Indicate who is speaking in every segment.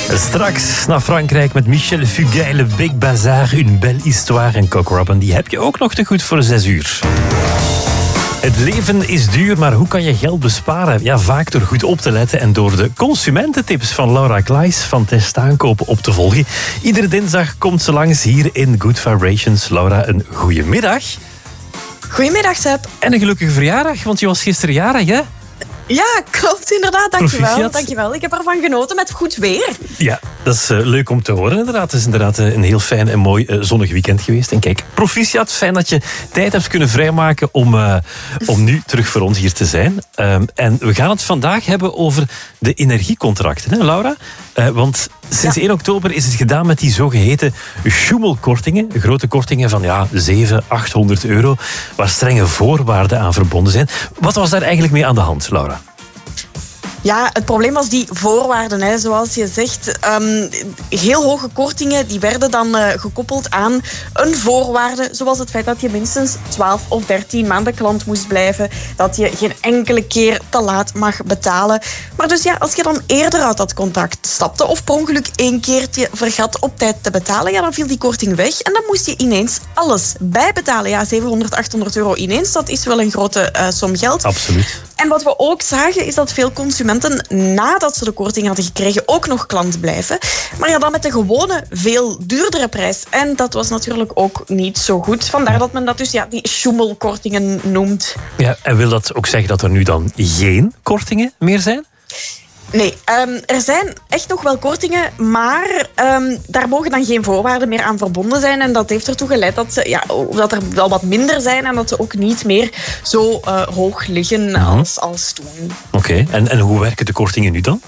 Speaker 1: Straks naar Frankrijk met Michel Fugain, Le Big Bazar, Une Belle Histoire en Cock Robin. Die heb je ook nog te goed voor 6 uur. Het leven is duur, maar hoe kan je geld besparen? Ja, vaak door goed op te letten en door de consumententips van Laura Klaes van Testaankopen op te volgen. Iedere dinsdag komt ze langs hier in Good Vibrations. Laura, een goeie middag.
Speaker 2: Goedemiddag, Seb.
Speaker 1: En een gelukkige verjaardag, want je was gisteren jarig, hè?
Speaker 2: Ja, klopt, inderdaad.
Speaker 1: Proficiat.
Speaker 2: Dankjewel. Ik heb ervan genoten met goed weer.
Speaker 1: Ja, dat is leuk om te horen, inderdaad. Het is inderdaad een heel fijn en mooi zonnig weekend geweest. En kijk, proficiat, fijn dat je tijd hebt kunnen vrijmaken om nu terug voor ons hier te zijn. En we gaan het vandaag hebben over de energiecontracten, hè, Laura? Want sinds 1 oktober is het gedaan met die zogeheten Schummelkortingen. Grote kortingen van 700-800 euro, waar strenge voorwaarden aan verbonden zijn. Wat was daar eigenlijk mee aan de hand, Laura?
Speaker 2: Ja, het probleem was die voorwaarden, hè, zoals je zegt. Heel hoge kortingen die werden dan gekoppeld aan een voorwaarde, zoals het feit dat je minstens 12 of 13 maanden klant moest blijven, dat je geen enkele keer te laat mag betalen. Maar dus ja, als je dan eerder uit dat contract stapte of per ongeluk 1 keertje vergat op tijd te betalen, ja, dan viel die korting weg en dan moest je ineens alles bijbetalen. Ja, 700-800 euro ineens, dat is wel een grote som geld.
Speaker 1: Absoluut.
Speaker 2: En wat we ook zagen is dat veel consumenten nadat ze de korting hadden gekregen ook nog klant blijven. Maar ja, dan met de gewone veel duurdere prijs. En dat was natuurlijk ook niet zo goed. Vandaar dat men dat dus die schummelkortingen noemt.
Speaker 1: Ja, en wil dat ook zeggen dat er nu dan geen kortingen meer zijn?
Speaker 2: Nee, er zijn echt nog wel kortingen, maar daar mogen dan geen voorwaarden meer aan verbonden zijn. En dat heeft ertoe geleid dat er wel wat minder zijn en dat ze ook niet meer zo hoog liggen als toen.
Speaker 1: Oké, en hoe werken de kortingen nu dan?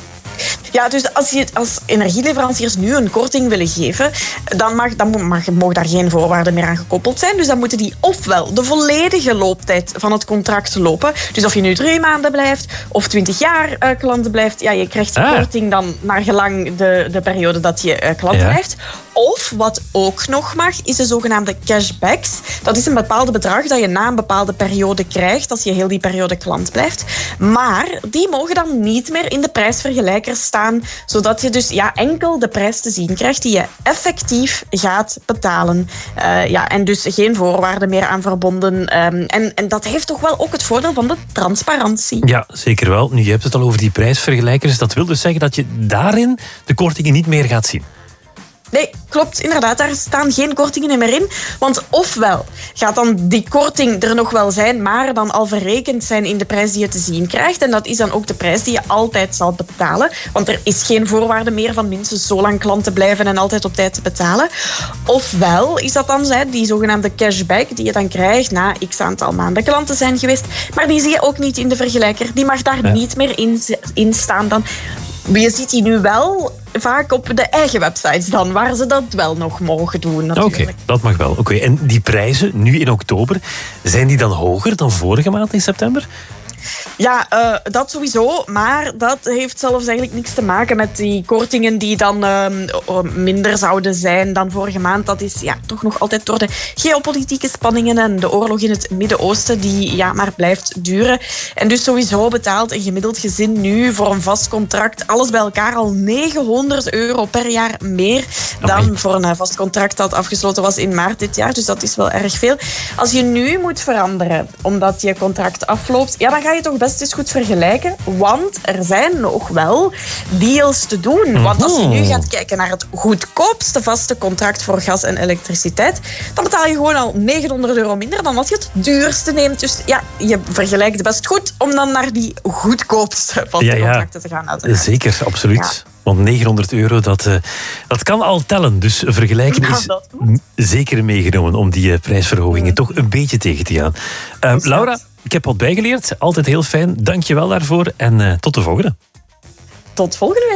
Speaker 2: Ja, dus als energieleveranciers nu een korting willen geven, dan mogen daar geen voorwaarden meer aan gekoppeld zijn. Dus dan moeten die ofwel de volledige looptijd van het contract lopen. Dus of je nu 3 maanden blijft of 20 jaar klant blijft, ja, je krijgt die korting dan naar gelang de periode dat je klant blijft. Of wat ook nog mag, is de zogenaamde cashbacks. Dat is een bepaald bedrag dat je na een bepaalde periode krijgt als je heel die periode klant blijft. Maar die mogen dan niet meer in de prijsvergelijker staan, zodat je dus enkel de prijs te zien krijgt die je effectief gaat betalen. En dus geen voorwaarden meer aan verbonden. En dat heeft toch wel ook het voordeel van de transparantie.
Speaker 1: Ja, zeker wel. Nu, je hebt het al over die prijsvergelijkers. Dat wil dus zeggen dat je daarin de kortingen niet meer gaat zien.
Speaker 2: Nee, klopt, inderdaad. Daar staan geen kortingen meer in. Want ofwel gaat dan die korting er nog wel zijn, maar dan al verrekend zijn in de prijs die je te zien krijgt. En dat is dan ook de prijs die je altijd zal betalen. Want er is geen voorwaarde meer van minstens zo lang klant te blijven en altijd op tijd te betalen. Ofwel is dat dan die zogenaamde cashback die je dan krijgt na x aantal maanden klant te zijn geweest. Maar die zie je ook niet in de vergelijker. Die mag daar niet meer in staan dan. Je ziet die nu wel vaak op de eigen websites dan, waar ze dat wel nog mogen doen natuurlijk.
Speaker 1: Oké, dat mag wel. Oké, en die prijzen, nu in oktober, zijn die dan hoger dan vorige maand in september?
Speaker 2: Ja, dat sowieso. Maar dat heeft zelfs eigenlijk niks te maken met die kortingen die dan minder zouden zijn dan vorige maand. Dat is toch nog altijd door de geopolitieke spanningen en de oorlog in het Midden-Oosten die maar blijft duren. En dus sowieso betaalt een gemiddeld gezin nu voor een vast contract alles bij elkaar al 900 euro per jaar meer dan voor een vast contract dat afgesloten was in maart dit jaar. Dus dat is wel erg veel. Als je nu moet veranderen omdat je contract afloopt, dan ga je toch best eens goed vergelijken, want er zijn nog wel deals te doen. Want als je nu gaat kijken naar het goedkoopste vaste contract voor gas en elektriciteit, dan betaal je gewoon al 900 euro minder dan wat je het duurste neemt. Dus je vergelijkt best goed om dan naar die goedkoopste vaste contracten te gaan. Uiteraard.
Speaker 1: Zeker, absoluut. Ja. Want 900 euro, dat kan al tellen. Dus vergelijken is zeker meegenomen om die prijsverhogingen toch een beetje tegen te gaan. Laura, ik heb wat bijgeleerd. Altijd heel fijn. Dank je wel daarvoor. En tot de volgende.
Speaker 2: Tot volgende week.